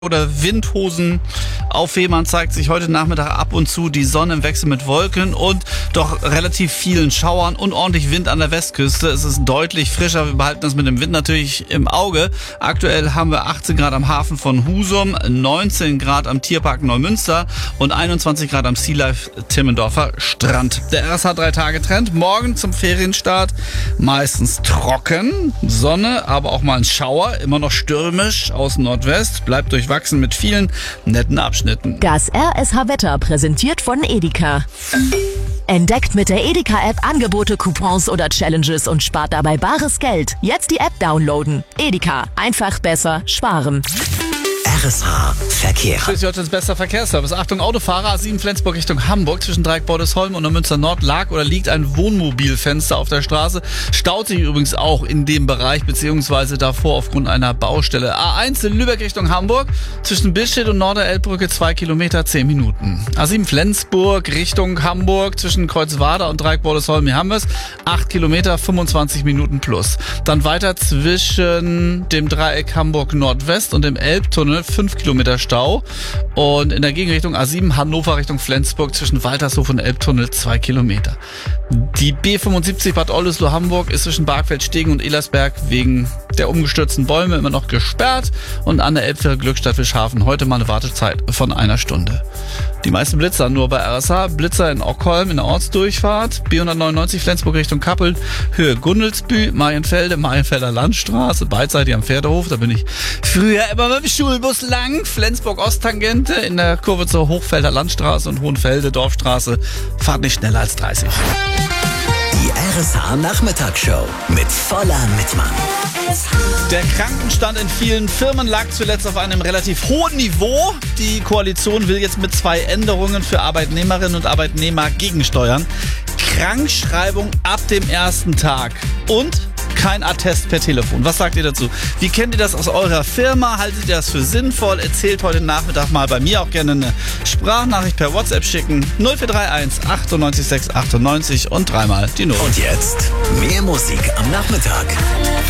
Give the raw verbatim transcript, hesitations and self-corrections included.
oder Windhosen auf Fehmarn zeigt sich heute Nachmittag ab und zu die Sonne im Wechsel mit Wolken und doch relativ vielen Schauern und ordentlich Wind an der Westküste. Es ist deutlich frischer. Wir behalten das mit dem Wind natürlich im Auge. Aktuell haben wir achtzehn Grad am Hafen von Husum, neunzehn Grad am Tierpark Neumünster und einundzwanzig Grad am Sea Life Timmendorfer Strand. Der R S H drei Tage Trend. Morgen zum Ferienstart meistens trocken, Sonne, aber auch mal ein Schauer. Immer noch stürmisch aus Nordwest. Bleibt durchwachsen mit vielen netten Abschnitten. Das R S H-Wetter präsentiert von Edeka. Entdeckt mit der Edeka-App Angebote, Coupons oder Challenges und spart dabei bares Geld. Jetzt die App downloaden. Edeka. Einfach besser sparen. R S H Verkehr. Schleswig-Holsteins bester Verkehrsservice. Achtung, Autofahrer, A sieben Flensburg Richtung Hamburg. Zwischen Dreieck-Bordesholm und Neumünster Nord lag oder liegt ein Wohnmobilfenster auf der Straße. Staut sich übrigens auch in dem Bereich, beziehungsweise davor aufgrund einer Baustelle. A eins in Lübeck Richtung Hamburg. Zwischen Billstedt und Norderelbbrücke zwei Kilometer, zehn Minuten. A sieben Flensburg Richtung Hamburg. Zwischen Kreuzwerder und Dreieck-Bordesholm, hier haben wir es. acht Kilometer, fünfundzwanzig Minuten plus. Dann weiter zwischen dem Dreieck Hamburg Nordwest und dem Elbtunnel. fünf Kilometer Stau und in der Gegenrichtung A sieben Hannover Richtung Flensburg zwischen Waltershof und Elbtunnel zwei Kilometer. Die B fünfundsiebzig Bad Oldesloe Hamburg ist zwischen Bargfeldstegen und Elersberg wegen der umgestürzten Bäume immer noch gesperrt und an der Elbfähre Glückstadt Fischhafen heute mal eine Wartezeit von einer Stunde. Die meisten Blitzer nur bei R S H. Blitzer in Ockholm in der Ortsdurchfahrt, B hundertneunundneunzig Flensburg Richtung Kappeln, Höhe Gundelsbü, Marienfelde, Marienfelder Landstraße, beidseitig am Pferdehof, da bin ich früher immer mit dem Schulbus lang, Flensburg Osttangente in der Kurve zur Hochfelder Landstraße und Hohenfelde Dorfstraße, fahrt nicht schneller als dreißig. Die R S H Nachmittagsshow mit voller Mitmann. Der Krankenstand in vielen Firmen lag zuletzt auf einem relativ hohen Niveau. Die Koalition will jetzt mit zwei Änderungen für Arbeitnehmerinnen und Arbeitnehmer gegensteuern. Krankschreibung ab dem ersten Tag und kein Attest per Telefon. Was sagt ihr dazu? Wie kennt ihr das aus eurer Firma? Haltet ihr das für sinnvoll? Erzählt heute Nachmittag mal bei mir auch gerne eine Sprachnachricht per WhatsApp schicken. null vier drei eins achtundneunzig sechs achtundneunzig und dreimal die Null. Und jetzt mehr Musik am Nachmittag.